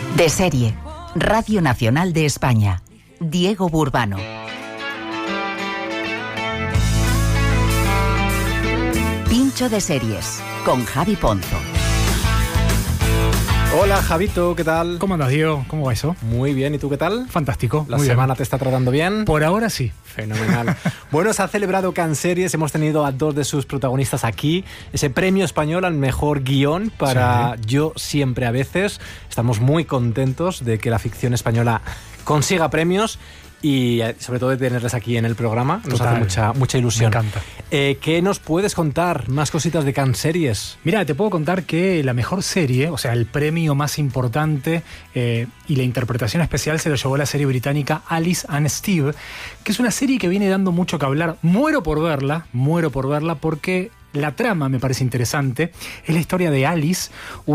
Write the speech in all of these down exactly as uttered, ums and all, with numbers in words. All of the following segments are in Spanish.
De serie, Radio Nacional de España. Diego Burbano. Pincho de series, con Javi Ponzo. Hola Javito, ¿qué tal? ¿Cómo andas, Diego? ¿Cómo va eso? Muy bien, ¿y tú qué tal? Fantástico. ¿La muy semana bien. te está tratando bien? Por ahora sí. Fenomenal. Bueno, se ha celebrado Cannes Series, hemos tenido a dos de sus protagonistas aquí, ese premio español al mejor guión para sí. Yo siempre a veces. Estamos muy contentos de que la ficción española consiga premios y sobre todo de tenerles aquí en el programa. Nos Total. hace mucha, mucha ilusión. Me encanta. Eh, ¿Qué nos puedes contar? Más cositas de Cannes Series. Mira, te puedo contar que la mejor serie, o sea, el premio más importante eh, y la interpretación especial se lo llevó la serie británica Alice and Steve, que es una serie que viene dando mucho que hablar. Muero por verla, muero por verla porque la trama me parece interesante. Es la historia de Alice,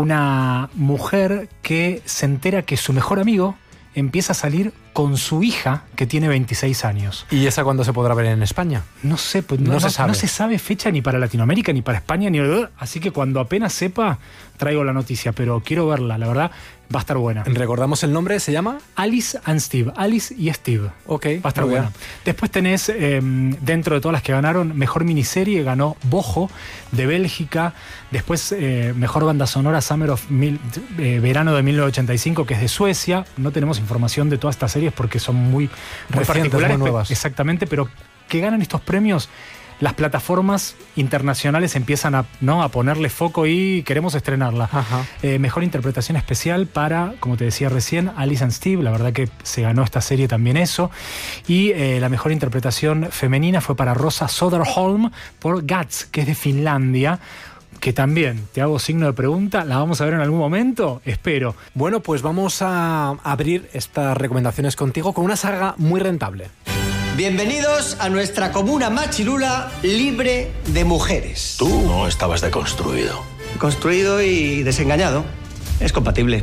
una mujer que se entera que su mejor amigo empieza a salir con su hija, que tiene veintiséis años. ¿Y esa cuándo se podrá ver en España? No sé, pues no, no, no, se sabe. no se sabe fecha ni para Latinoamérica, ni para España, ni... Así que cuando apenas sepa, traigo la noticia, pero quiero verla, la verdad, va a estar buena. ¿Recordamos el nombre? ¿Se llama? Alice and Steve, Alice y Steve. Ok. Va a estar buena. Después tenés, eh, dentro de todas las que ganaron, mejor miniserie, ganó Bojo, de Bélgica. Después, eh, mejor banda sonora, Summer of mil, eh, Verano de mil novecientos ochenta y cinco, que es de Suecia. No tenemos información de todas estas series porque son muy, muy particulares. Muy nuevas. Exactamente, pero que ganan estos premios, las plataformas internacionales empiezan a, ¿no? a ponerle foco y queremos estrenarla. Eh, mejor interpretación especial para, como te decía recién, Alice and Steve. La verdad que se ganó esta serie también eso. Y eh, la mejor interpretación femenina fue para Rosa Söderholm por Guts, que es de Finlandia. Que también, te hago signo de pregunta, ¿la vamos a ver en algún momento? Espero. Bueno, pues vamos a abrir estas recomendaciones contigo con una saga muy rentable. Bienvenidos a nuestra comuna machilula libre de mujeres. Tú no estabas deconstruido. Construido y desengañado. Es compatible.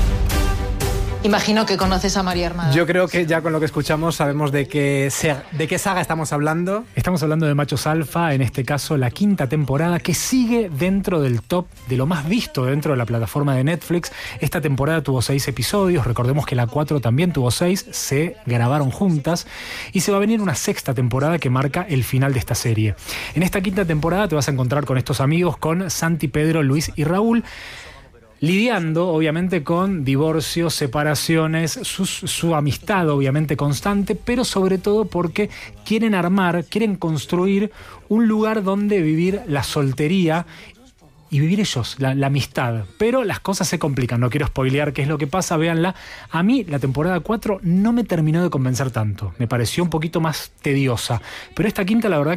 Imagino que conoces a María Armada. Yo creo que ya con lo que escuchamos sabemos de qué, de qué saga estamos hablando. Estamos hablando de Machos Alfa, en este caso la quinta temporada, que sigue dentro del top de lo más visto dentro de la plataforma de Netflix. Esta temporada tuvo seis episodios, recordemos que la cuatro también tuvo seis, se grabaron juntas y se va a venir una sexta temporada que marca el final de esta serie. En esta quinta temporada te vas a encontrar con estos amigos, con Santi, Pedro, Luis y Raúl, lidiando obviamente con divorcios, separaciones, su, su amistad obviamente constante, pero sobre todo porque quieren armar, quieren construir un lugar donde vivir la soltería y vivir ellos, la, la amistad. Pero las cosas se complican, no quiero spoilear qué es lo que pasa, véanla. A mí la temporada cuatro no me terminó de convencer tanto, me pareció un poquito más tediosa, pero esta quinta la verdad